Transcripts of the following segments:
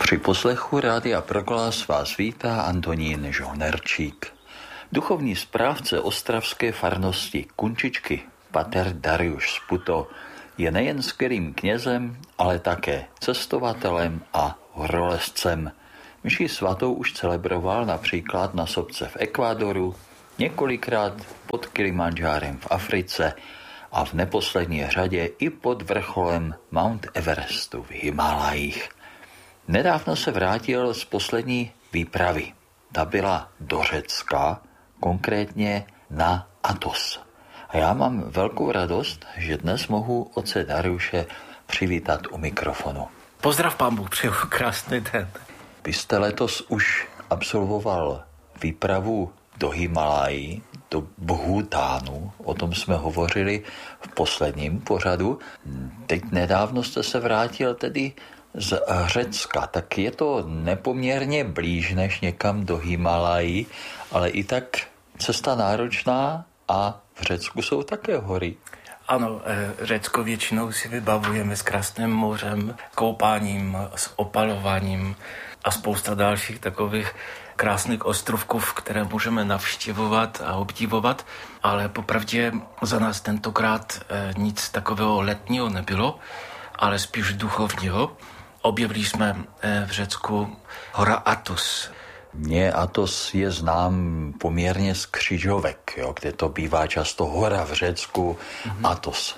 Při poslechu Rádia Proglas vás vítá Antonín Žohnerčík. Duchovní správce ostravské farnosti Kunčičky, pater Dariuš Sputo, je nejen skvělým knězem, ale také cestovatelem a horolezcem. Mši svatou už celebroval například na sopce v Ekvádoru, několikrát pod Kilimandžárem v Africe a v neposlední řadě i pod vrcholem Mount Everestu v Himalajích. Nedávno se vrátil z poslední výpravy. Ta byla do Řecka, konkrétně na Athos. A já mám velkou radost, že dnes mohu otce Dariuše přivítat u mikrofonu. Pozdrav, pán Bůh, přeju krásný den. Vy jste letos už absolvoval výpravu do Himalají, do Bhutánu, o tom jsme hovořili v posledním pořadu. Teď nedávno jste se vrátil tedy z Řecka, tak je to nepoměrně blíž než někam do Himalají, ale i tak cesta náročná a v Řecku jsou také hory. Ano, Řecko většinou si vybavujeme s krásným mořem, koupáním, s opalováním a spousta dalších takových krásných ostrovků, které můžeme navštěvovat a obdivovat, ale popravdě za nás tentokrát nic takového letního nebylo, ale spíš duchovního. Objevili jsme v Řecku hora Athos. Mně Athos je znám poměrně z křižovek, kde to bývá často hora v Řecku, Athos.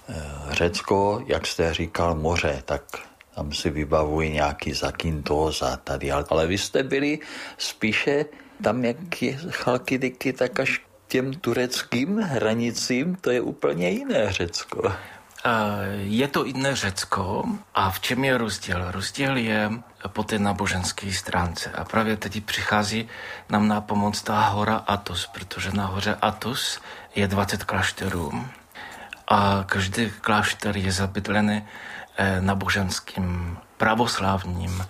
Řecko, jak jste říkal, moře, tak tam si vybavuji nějaký Zakynthos a tady, ale vy jste byli spíše tam, jak je Chalkidiky, tak až k těm tureckým hranicím, to je úplně jiné Řecko. Je to jiné Řecko a v čem je rozdíl? Rozdíl je po té náboženské stránce a právě teď přichází nám na pomoc ta hora Athos, protože na hoře Athos je 20 klášterů a každý klášter je zabydlený náboženským, pravoslavným,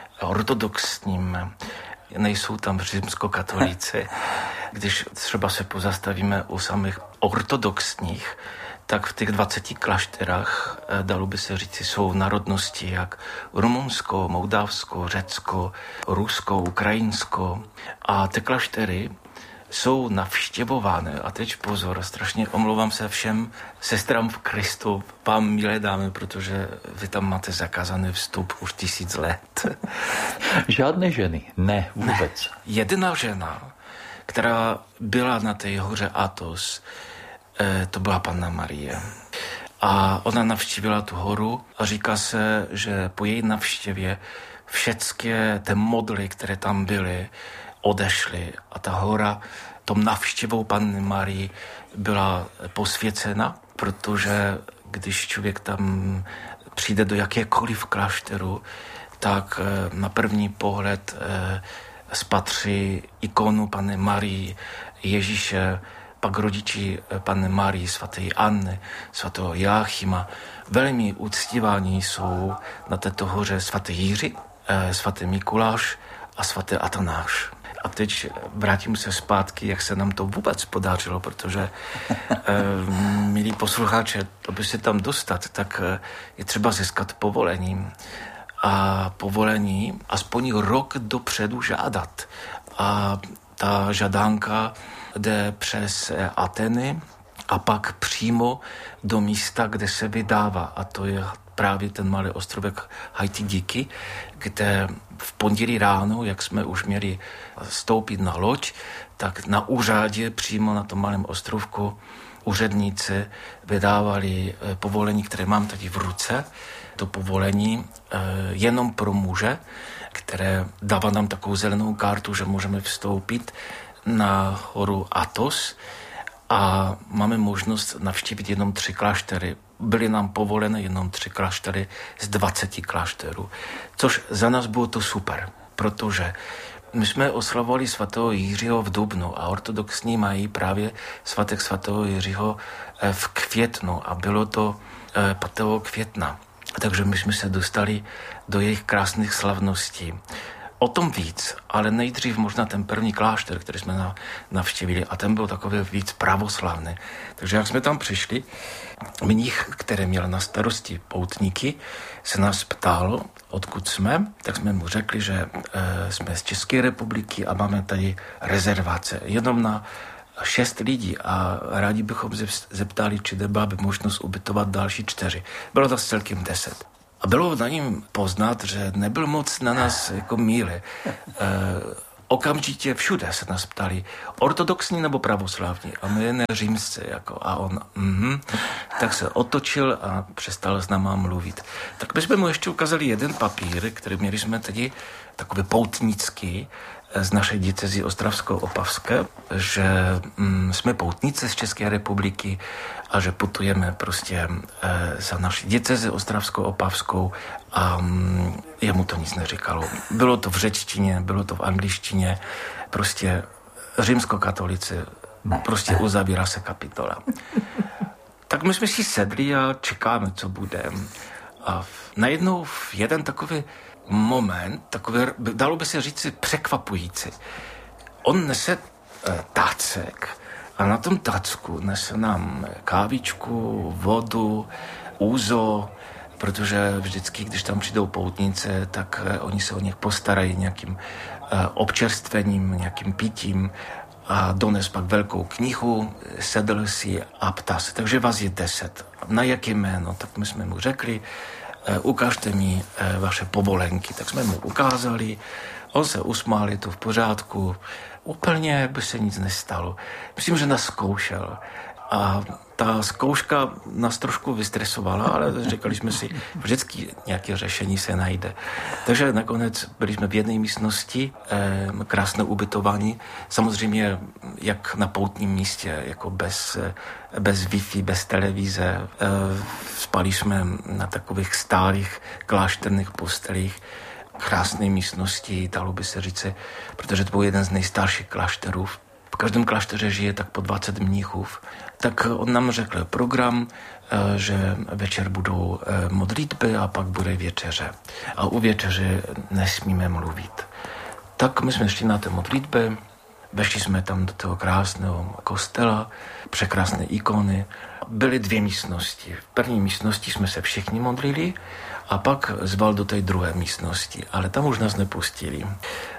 ortodoxním, nejsou tam římskokatolíci. Když třeba se pozastavíme u samých ortodoxních, tak v těch 20 klášterách, dalo by se říct, jsou národnosti jak Rumunsko, Moldavsko, Řecko, Rusko, Ukrajinsko. A ty kláštery jsou navštěvované. A teď pozor, strašně omlouvám se všem sestrám v Kristu, vám milé dámy, protože vy tam máte zakázaný vstup už 1000 let. Žádné ženy? Ne, vůbec. Ne. Jedna žena, která byla na té hoře Athos, to byla Panna Marie. A ona navštívila tu horu a říká se, že po její navštěvě všechny ty modly, které tam byly, odešly. A ta hora tom navštěvou Panny Marie byla posvěcena, protože když člověk tam přijde do jakékoliv klášteru, tak na první pohled spatří ikonu Panny Marie, Ježíše, pak rodiči Panny Marie, svaté Anny, svatého Jáchyma. Velmi uctíváni jsou na této hoře svatý Jiří, svatý Mikuláš a svatý Atanáš. A teď vrátím se zpátky, jak se nám to vůbec podařilo, protože, milí posluchače, aby se tam dostat, tak je třeba získat povolení. A povolení aspoň rok dopředu žádat. A ta žádánka jde přes Ateny a pak přímo do místa, kde se vydává. A to je právě ten malý ostrovek Haiti, kde v pondělí ráno, jak jsme už měli stoupit na loď, tak na úřadě přímo na tom malém ostrovku úředníci vydávali povolení, které mám tady v ruce. To povolení jenom pro muže, které dává nám takovou zelenou kartu, že můžeme vstoupit na horu Athos a máme možnost navštívit jenom 3 kláštery. Byly nám povoleny jenom 3 kláštery z 20 klášterů, což za nás bylo to super, protože my jsme oslavovali svatého Jiřího v dubnu a ortodoxní mají právě svatek svatého Jiřího v květnu a bylo to 5. května. Takže my jsme se dostali do jejich krásných slavností. O tom víc, ale nejdřív možná ten první klášter, který jsme navštívili, a ten byl takový víc pravoslavný. Takže jak jsme tam přišli, mnich, který měl na starosti poutníky, se nás ptal, odkud jsme, tak jsme mu řekli, že jsme z České republiky a máme tady rezervace jenom na 6 lidí a rádi bychom zeptali, či byla by možnost ubytovat další 4. Bylo to celkem 10. A bylo na ním poznat, že nebyl moc na nás jako míle. Okamžitě všude se nás ptali, ortodoxní nebo pravoslavní, a my ne římsci, jako, a on, tak se otočil a přestal s náma mluvit. Tak my jsme mu ještě ukázali jeden papír, který měli jsme tady takový poutnický, z naší diecézy Ostravsko-Opavské, že jsme poutníci z České republiky a že putujeme prostě za naší diecézi Ostravsko-Opavskou a jemu to nic neříkalo. Bylo to v řečtině, bylo to v angličtině, prostě římskokatolici, prostě uzavírá se kapitola. Tak my jsme si sedli a čekáme, co bude. A najednou v jeden takový moment, takový, dalo by se říct, překvapující. On nese tácek a na tom tácku nese nám kávičku, vodu, úzo, protože vždycky, když tam přijdou poutníci, tak oni se o nich postarají nějakým občerstvením, nějakým pitím a dones pak velkou knihu, sedl si a ptá se, takže vás je 10. Na jaké jméno? Tak my jsme mu řekli, ukážte mi vaše povolenky. Tak jsme mu ukázali, on se usmál, je to v pořádku, úplně by se nic nestalo. Myslím, že nás zkoušel. A ta zkouška nás trošku vystresovala, ale říkali jsme si, vždycky nějaké řešení se najde. Takže nakonec byli jsme v jedné místnosti, krásné ubytování, samozřejmě jak na poutním místě, jako bez Wi-Fi, bez televize. Spali jsme na takových stálých klášterných postelích, krásné místnosti, dalo by se říct, protože to byl jeden z nejstarších klášterů. V každém klášteře žije tak po 20 mnichů. Tak on nám řekl program, že večer budou modlitby a pak bude večeře. A u večeře nesmíme mluvit. Tak my jsme šli na té modlitby, vešli jsme tam do toho krásného kostela, překrásné ikony. Byly 2 místnosti. V první místnosti jsme se všichni modlili a pak zval do té druhé místnosti, ale tam už nás nepustili,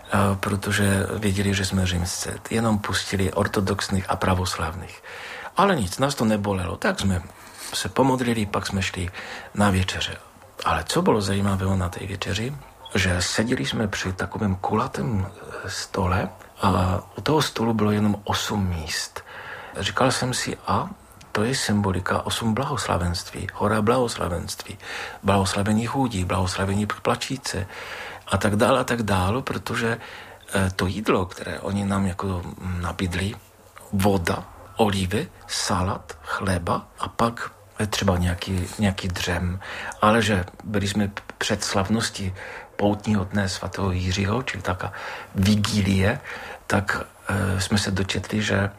protože věděli, že jsme římsci. Jenom pustili ortodoxních a pravoslavných. Ale nic, nás to nebolelo, tak jsme se pomodlili, pak jsme šli na večeře. Ale co bylo zajímavého na té večeři, že seděli jsme při takovém kulatém stole a u toho stolu bylo jenom 8 míst. Říkal jsem si, a to je symbolika 8 blahoslavenství, hora blahoslavenství, blahoslavení chudí, blahoslavení plačíce a tak dále, protože to jídlo, které oni nám jako nabídli, voda, olivy, salát, chleba a pak třeba nějaký dřem. Ale že byli jsme před slavností poutního dne svatého Jiřího, čili taká vigílie, tak jsme se dočetli, že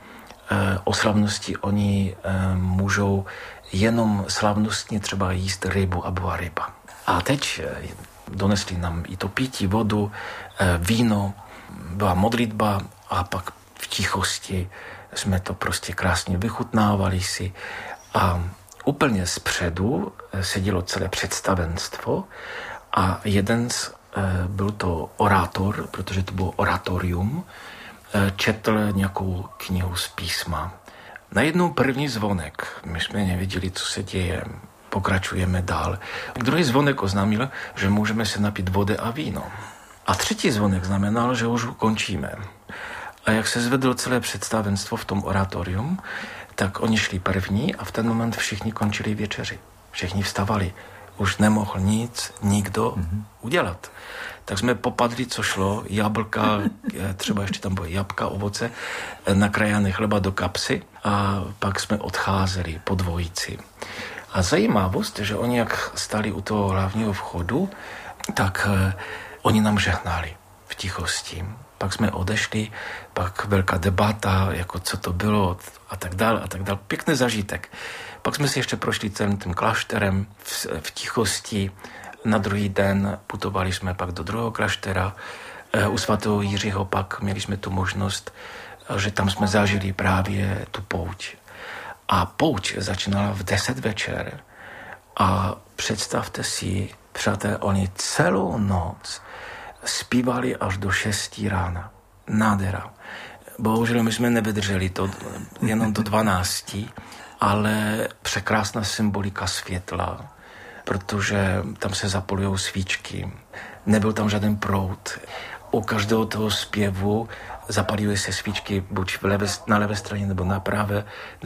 o slavnosti oni můžou jenom slavnostně třeba jíst rybu a byla ryba. A teď donesli nám i to pití, vodu, víno, byla modlitba a pak v tichosti jsme to prostě krásně vychutnávali si a úplně zpředu sedělo celé představenstvo a byl to orátor, protože to bylo oratorium, četl nějakou knihu z písma. Najednou první zvonek, my jsme nevěděli, co se děje, pokračujeme dál. Druhý zvonek oznámil, že můžeme se napít vody a víno. A třetí zvonek znamenal, že už končíme. A jak se zvedlo celé představenstvo v tom oratorium, tak oni šli první a v ten moment všichni končili večeři. Všichni vstávali. Už nemohl nic nikdo udělat. Tak jsme popadli, co šlo, jablka, třeba ještě tam bylo jabka, ovoce, nakrájané chleba do kapsy a pak jsme odcházeli po dvojici. A zajímavost, že oni jak stali u toho hlavního vchodu, tak oni nám žehnali v tichosti. Pak jsme odešli, pak velká debata, jako co to bylo a tak dále. Pěkný zažitek. Pak jsme si ještě prošli celým tím klášterem v tichosti. Na druhý den putovali jsme pak do druhého kláštera. U svatého Jiřího pak měli jsme tu možnost, že tam jsme zažili právě tu pouť. A pouť začínala v 10 večer. A představte si, přátelé, oni celou noc zpívali až do 6 rána. Nádhera. Bohužel my jsme nevydrželi to jenom do 12, ale překrásná symbolika světla, protože tam se zapalujou svíčky. Nebyl tam žádný proud. U každého toho zpěvu zapalily se svíčky buď na levé straně nebo na pravé,